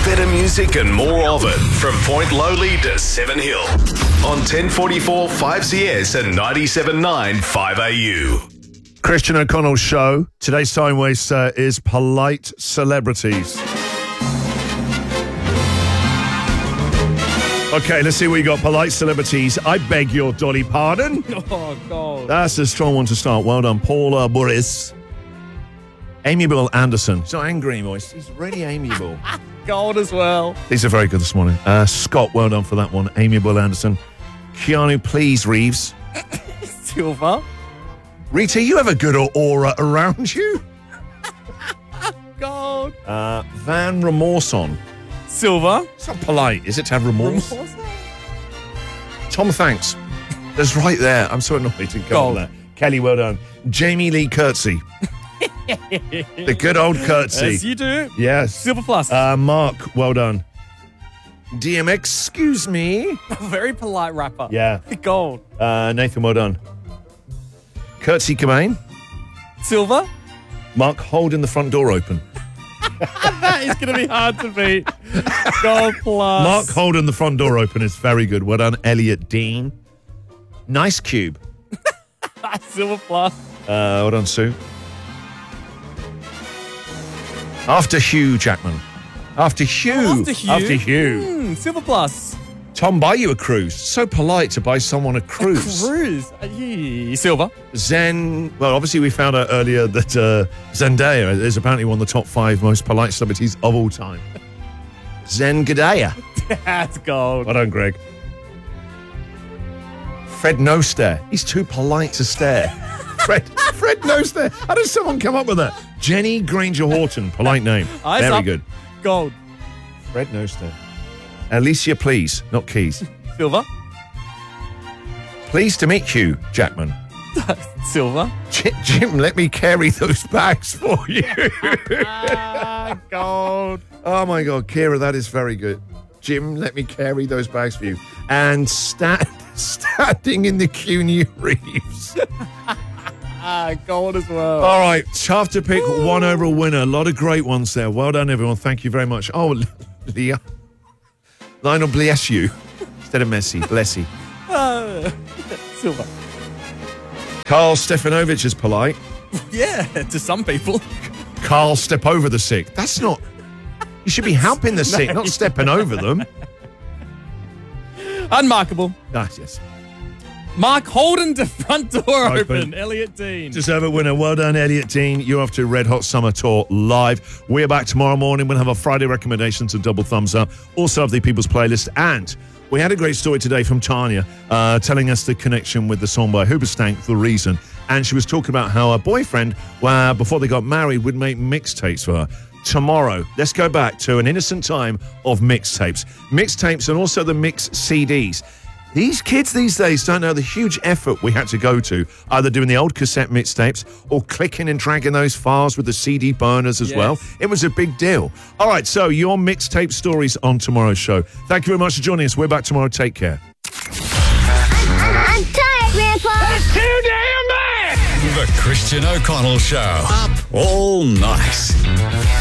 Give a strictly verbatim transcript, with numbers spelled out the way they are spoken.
Better music and more of it from Point Lowly to Seven Hill on ten forty-four five C S and ninety-seven point nine five A U. Christian O'Connell's show. Today's time waster is polite celebrities. Okay, let's see what you got. Polite celebrities. I beg your dolly pardon. Oh, God. That's a strong one to start. Well done, Paula Boris. Amiable Anderson. He's not angry anymore. He's really amiable. Gold as well. These are very good this morning. Uh, Scott, well done for that one. Amiable Anderson. Keanu, please, Reeves. Silver. Rita, you have a good aura around you. Gold. Uh, Van Remorson. Silver. It's not polite, is it, to have remorse? Remorse? Tom Thanks. That's right there. I'm so annoyed to go Gold. on that. Kelly, well done. Jamie Lee Curtsy. The good old Curtsy. Yes, you do. Yes. Silver plus. Uh, Mark, well done. D M, excuse me. Very polite rapper. Yeah. Gold. Uh, Nathan, well done. Curtsy Cobain. Silver. Mark, holding the front door open. That is going to be hard to beat. Gold plus. Mark holding the front door open is very good. Well done, Elliot Dean. Nice Cube. Silver plus. Uh, well done, Sue. After Hugh Jackman. After Hugh. Oh, after Hugh. After Hugh. Mm, silver plus. Tom, buy you a cruise. So polite to buy someone a cruise. Cruise. Uh, yeah. Silver. Zen. Well, obviously we found out earlier that uh, Zendaya is apparently one of the top five most polite celebrities of all time. Zen Gadaya. That's gold. Well done, Greg. Fred No Stare. He's too polite to stare. Fred, Fred No Stare. How does someone come up with that? Jenny Granger Horton. Polite name. Eyes Very up. good. Gold. Fred No Stare. Alicia Please, not Keys. Silver. Pleased to meet Hugh Jackman. Silver. Jim, Jim, let me carry those bags for you. Ah, gold. Oh, my God. Kira, that is very good. Jim, let me carry those bags for you. And sta- standing in the queue, New Reeves. Ah, gold as well. All right, tough to pick Ooh. one overall winner. A lot of great ones there. Well done, everyone. Thank you very much. Oh, Leah. Lionel, bless you. Instead of Messi, bless you. Uh, silver. Carl Stefanovic is polite. Yeah, to some people. Carl, step over the sick. That's not... You should be helping the sick, not stepping over them. Unmarkable. Ah, yes. Mark holding the front door open. Open. Elliot Dean. Deserve a winner. Well done, Elliot Dean. You're off to Red Hot Summer Tour live. We're back tomorrow morning. We'll have our Friday recommendations and double thumbs up. Also have the People's Playlist. And we had a great story today from Tanya uh, telling us the connection with the song by Hoobastank, The Reason. And she was talking about how her boyfriend, uh, before they got married, would make mixtapes for her. Tomorrow, let's go back to an innocent time of mixtapes. Mixtapes and also the mix C Ds. These kids these days don't know the huge effort we had to go to, either doing the old cassette mixtapes or clicking and dragging those files with the C D burners as yes. well. It was a big deal. All right, so your mixtape stories on tomorrow's show. Thank you very much for joining us. We're back tomorrow. Take care. I'm tired, Grandpa. That's too damn bad! The Christian O'Connell Show. Up all night.